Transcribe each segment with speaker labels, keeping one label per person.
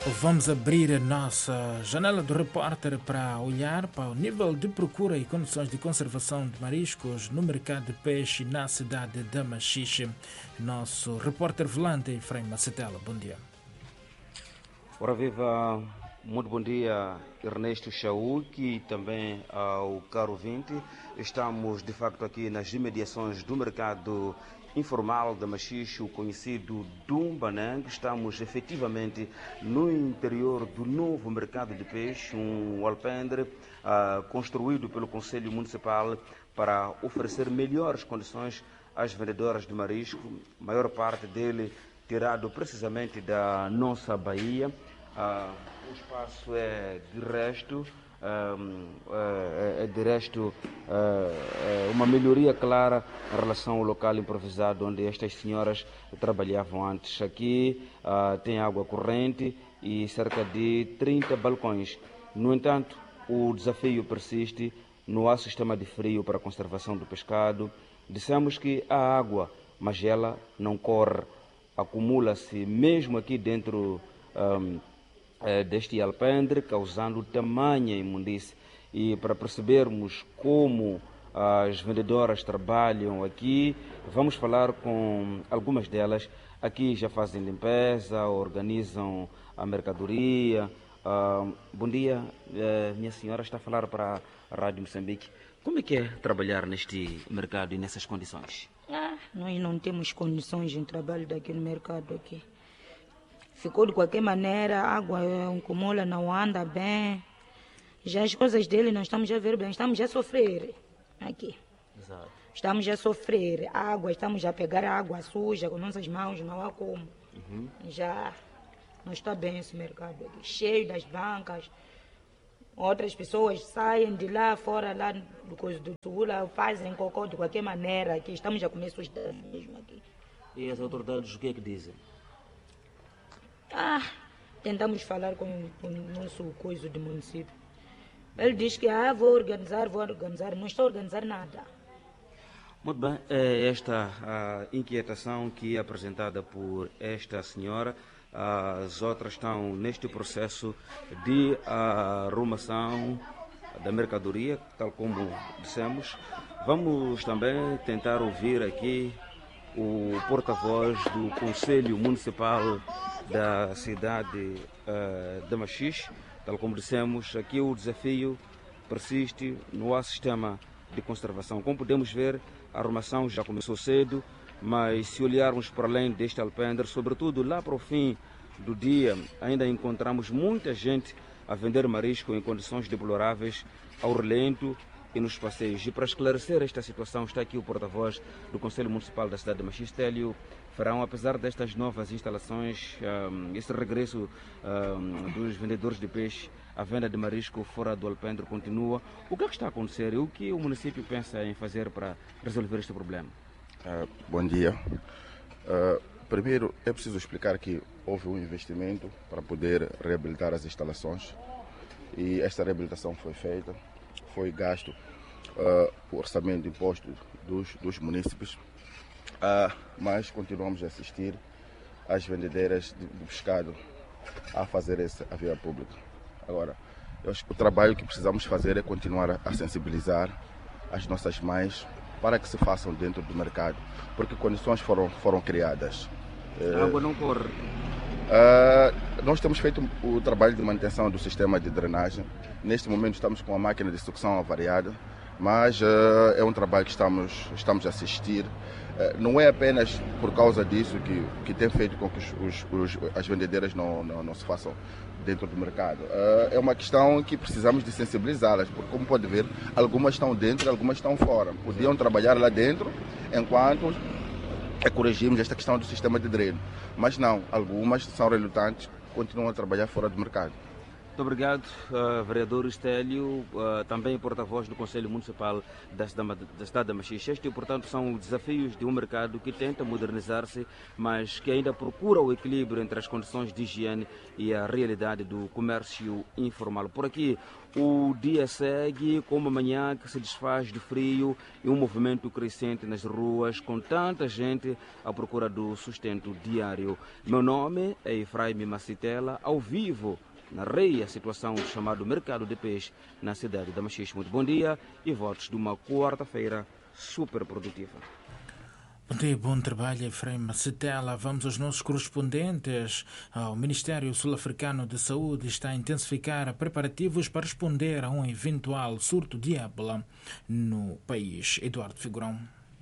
Speaker 1: Vamos abrir a nossa janela do repórter para olhar para o nível de procura e condições de conservação de mariscos no mercado de peixe na cidade de Machixe. Nosso repórter volante, Efraim Macetela. Bom dia.
Speaker 2: Ora viva, muito bom dia, Ernesto Chauque e também ao caro ouvinte. Estamos de facto aqui nas imediações do mercado informal da Machixe, o conhecido Dumbanang. Estamos efetivamente no interior do novo mercado de peixe, um alpendre construído pelo Conselho Municipal para oferecer melhores condições às vendedoras de marisco, a maior parte dele tirado precisamente da nossa Bahia. O espaço é de resto uma melhoria clara em relação ao local improvisado onde estas senhoras trabalhavam antes. Aqui tem água corrente e cerca de 30 balcões. No entanto, o desafio persiste. Não há sistema de frio para a conservação do pescado. Dissemos que há água, mas ela não corre. Acumula-se mesmo aqui dentro deste alpendre, causando tamanha imundície. E para percebermos como as vendedoras trabalham aqui, vamos falar com algumas delas. Aqui já fazem limpeza, organizam a mercadoria. Bom dia, minha senhora está a falar para a Rádio Moçambique. Como é que é trabalhar neste mercado e nessas condições?
Speaker 3: Nós não temos condições de trabalho daqui no mercado aqui. Ficou de qualquer maneira, a água acumula, não anda bem. Já as coisas dele não estamos a ver bem, estamos a sofrer aqui.
Speaker 2: Exato.
Speaker 3: Estamos a sofrer água, estamos a pegar água suja com nossas mãos, não há como. Já não está bem esse mercado aqui, cheio das bancas. Outras pessoas saem de lá fora, lá do coisa do Tula, fazem cocô de qualquer maneira aqui. Estamos a comer sujidade mesmo aqui.
Speaker 2: E as autoridades o que é que dizem?
Speaker 3: Tentamos falar com o nosso coisa do município. Ele diz que vou organizar, não estou a organizar nada.
Speaker 2: Muito bem, é esta a inquietação que é apresentada por esta senhora. As outras estão neste processo de arrumação da mercadoria, tal como dissemos. Vamos também tentar ouvir aqui o porta-voz do Conselho Municipal da cidade de Machixe. Tal como dissemos, aqui o desafio persiste, não há sistema de conservação. Como podemos ver, a arrumação já começou cedo, mas se olharmos para além deste alpendre, sobretudo lá para o fim do dia, ainda encontramos muita gente a vender marisco em condições deploráveis ao relento e nos passeios. E para esclarecer esta situação está aqui o porta-voz do Conselho Municipal da cidade de Machixe, Télio Farão. Apesar destas novas instalações, esse regresso dos vendedores de peixe, a venda de marisco fora do alpendre continua. O que é que está a acontecer e o que o município pensa em fazer para resolver este problema?
Speaker 4: Bom dia. Primeiro, é preciso explicar que houve um investimento para poder reabilitar as instalações e esta reabilitação foi feita, foi gasto o orçamento de imposto dos munícipes, mas continuamos a assistir as vendedeiras do pescado a fazer a via pública. Agora, eu acho que o trabalho que precisamos fazer é continuar a sensibilizar as nossas mães para que se façam dentro do mercado, porque condições foram criadas.
Speaker 2: A água não corre.
Speaker 4: Nós temos feito o trabalho de manutenção do sistema de drenagem. Neste momento estamos com a máquina de sucção avariada, mas é um trabalho que estamos a assistir. Não é apenas por causa disso que tem feito com que as vendedeiras não se façam dentro do mercado. É uma questão que precisamos de sensibilizá-las, porque como pode ver, algumas estão dentro e algumas estão fora. Podiam trabalhar lá dentro enquanto corrigimos esta questão do sistema de dreno. Mas não, algumas são relutantes, continuam a trabalhar fora do mercado.
Speaker 2: Muito obrigado, vereador Estélio, também porta-voz do Conselho Municipal da cidade da Machixe. Estes, portanto, são desafios de um mercado que tenta modernizar-se, mas que ainda procura o equilíbrio entre as condições de higiene e a realidade do comércio informal. Por aqui, o dia segue com uma manhã que se desfaz de frio e um movimento crescente nas ruas, com tanta gente à procura do sustento diário. Meu nome é Efraim Macitela, ao vivo. Narrei a situação do chamado mercado de peixe na cidade da Machixe. Muito bom dia e votos de uma quarta-feira super produtiva.
Speaker 1: Bom dia, bom trabalho, Efraim Macitela. Vamos aos nossos correspondentes. O Ministério Sul-Africano de Saúde está a intensificar preparativos para responder a um eventual surto de ébola no país. Eduardo Figurão.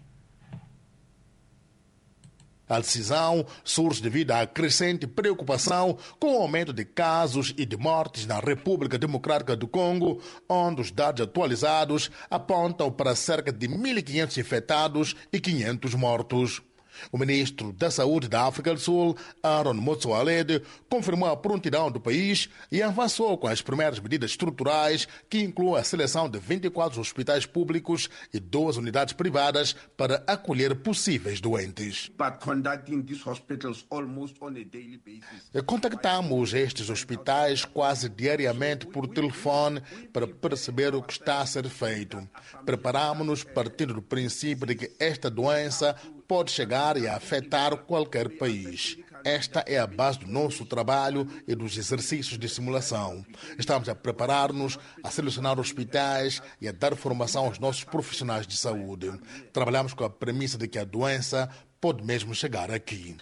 Speaker 5: A decisão surge devido à crescente preocupação com o aumento de casos e de mortes na República Democrática do Congo, onde os dados atualizados apontam para cerca de 1.500 infectados e 500 mortos. O ministro da Saúde da África do Sul, Aaron Motsoaledi, confirmou a prontidão do país e avançou com as primeiras medidas estruturais, que incluem a seleção de 24 hospitais públicos e 12 unidades privadas para acolher possíveis doentes. Contactamos estes hospitais quase diariamente por telefone para perceber o que está a ser feito. Preparamos-nos partindo do princípio de que esta doença pode chegar e afetar qualquer país. Esta é a base do nosso trabalho e dos exercícios de simulação. Estamos a preparar-nos, a selecionar hospitais e a dar formação aos nossos profissionais de saúde. Trabalhamos com a premissa de que a doença pode mesmo chegar aqui.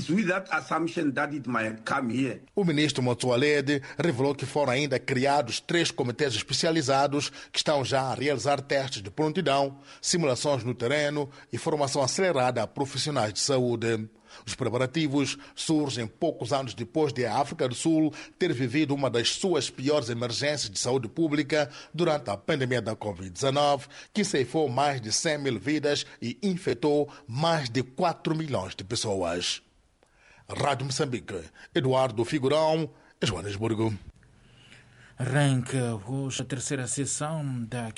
Speaker 5: O ministro Motsoaledi revelou que foram ainda criados 3 comitês especializados que estão já a realizar testes de prontidão, simulações no terreno e formação acelerada a profissionais de saúde. Os preparativos surgem poucos anos depois de a África do Sul ter vivido uma das suas piores emergências de saúde pública durante a pandemia da Covid-19, que ceifou mais de 100 mil vidas e infectou mais de 4 milhões de pessoas. Rádio Moçambique, Eduardo Figurão, Joanesburgo.
Speaker 1: Arranca hoje a terceira sessão da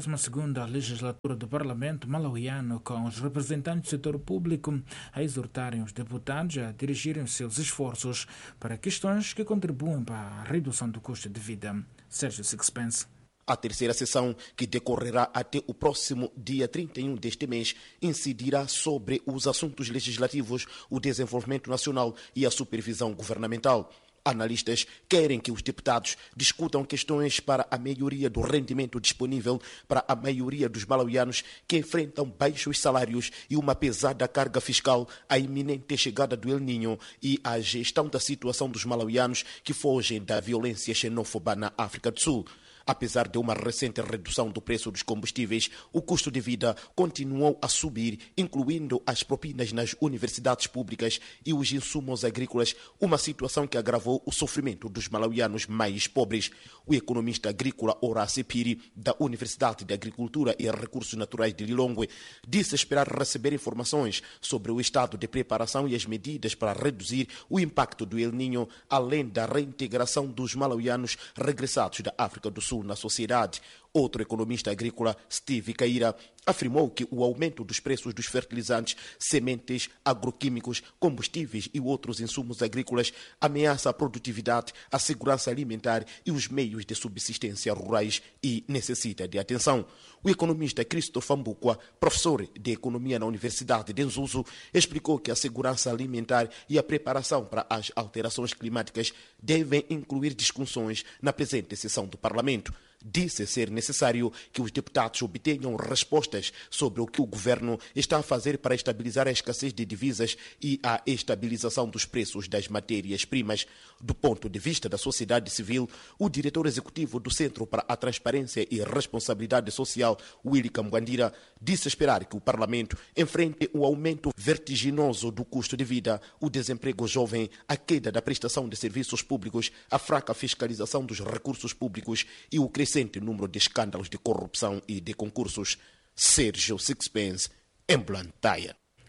Speaker 1: 52ª legislatura do Parlamento malauiano, com os representantes do setor público a exortarem os deputados a dirigirem seus esforços para questões que contribuem para a redução do custo de vida. Sérgio Sixpence.
Speaker 6: A terceira sessão, que decorrerá até o próximo dia 31 deste mês, incidirá sobre os assuntos legislativos, o desenvolvimento nacional e a supervisão governamental. Analistas querem que os deputados discutam questões para a melhoria do rendimento disponível para a maioria dos malauianos que enfrentam baixos salários e uma pesada carga fiscal, a iminente chegada do El Niño e a gestão da situação dos malauianos que fogem da violência xenófoba na África do Sul. Apesar de uma recente redução do preço dos combustíveis, o custo de vida continuou a subir, incluindo as propinas nas universidades públicas e os insumos agrícolas, uma situação que agravou o sofrimento dos malauianos mais pobres. O economista agrícola Horácio Piri, da Universidade de Agricultura e Recursos Naturais de Lilongwe, disse esperar receber informações sobre o estado de preparação e as medidas para reduzir o impacto do El Niño, além da reintegração dos malauianos regressados da África do Sul na sociedade. Outro economista agrícola, Steve Caíra, afirmou que o aumento dos preços dos fertilizantes, sementes, agroquímicos, combustíveis e outros insumos agrícolas ameaça a produtividade, a segurança alimentar e os meios de subsistência rurais e necessita de atenção. O economista Christopher Mbukwa, professor de economia na Universidade de Nzuzu, explicou que a segurança alimentar e a preparação para as alterações climáticas devem incluir discussões na presente sessão do Parlamento. Disse ser necessário que os deputados obtenham respostas sobre o que o governo está a fazer para estabilizar a escassez de divisas e a estabilização dos preços das matérias-primas. Do ponto de vista da sociedade civil, o diretor executivo do Centro para a Transparência e Responsabilidade Social, Willy Kambwandira, disse esperar que o Parlamento enfrente o aumento vertiginoso do custo de vida, o desemprego jovem, a queda da prestação de serviços públicos, a fraca fiscalização dos recursos públicos e o crescimento número de escândalos de corrupção e de concursos. Sérgio Sixpence, em Blantyre.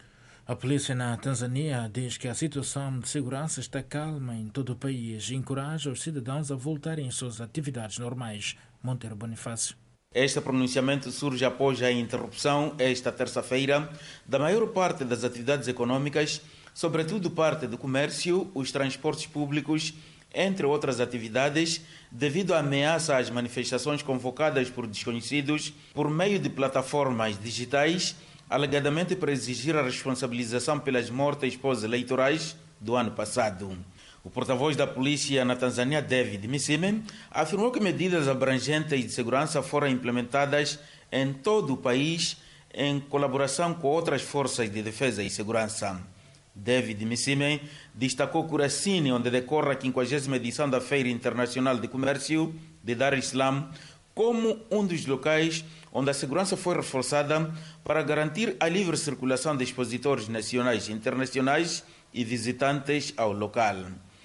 Speaker 1: A polícia na Tanzânia diz que a situação de segurança está calma em todo o país e encoraja os cidadãos a voltarem às suas atividades normais. Monteiro Bonifácio.
Speaker 7: Este pronunciamento surge após a interrupção, esta terça-feira, da maior parte das atividades econômicas, sobretudo parte do comércio, os transportes públicos, entre outras atividades, devido à ameaça às manifestações convocadas por desconhecidos por meio de plataformas digitais, alegadamente para exigir a responsabilização pelas mortes pós-eleitorais do ano passado. O porta-voz da polícia na Tanzânia, David Misime, afirmou que medidas abrangentes de segurança foram implementadas em todo o país em colaboração com outras forças de defesa e segurança. David Misime destacou Kurasini, onde decorre a 50ª edição da Feira Internacional de Comércio de Dar es Salaam, como um dos locais onde a segurança foi reforçada para garantir a livre circulação de expositores nacionais e internacionais e visitantes ao local.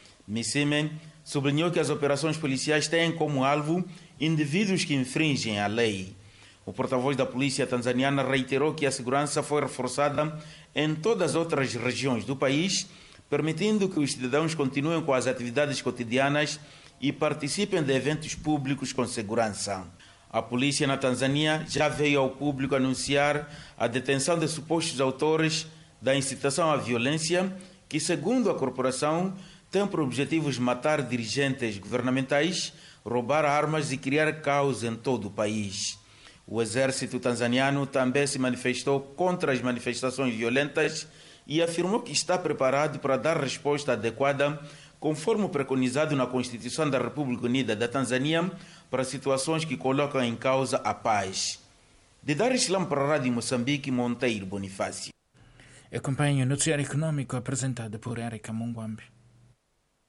Speaker 7: Misime sublinhou que as operações policiais têm como alvo indivíduos que infringem a lei. O porta-voz da polícia tanzaniana reiterou que a segurança foi reforçada em todas as outras regiões do país, permitindo que os cidadãos continuem com as atividades cotidianas e participem de eventos públicos com segurança. A polícia na Tanzânia já veio ao público anunciar a detenção de supostos autores da incitação à violência, que, segundo a corporação, tem por objetivos matar dirigentes governamentais, roubar armas e criar caos em todo o país. O exército tanzaniano também se manifestou contra as manifestações violentas e afirmou que está preparado para dar resposta adequada, conforme preconizado na Constituição da República Unida da Tanzânia, para situações que colocam em causa a paz. De Dar es Salaam para a Rádio Moçambique, Monteiro Bonifácio.
Speaker 1: Acompanhe o noticiário econômico apresentado por Erika Mungwambi.